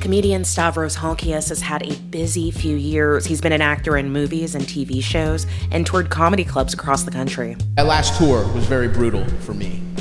Comedian Stavros Halkias has had a busy few years. He's been an actor in movies and TV shows and toured comedy clubs across the country. That last tour was very brutal for me.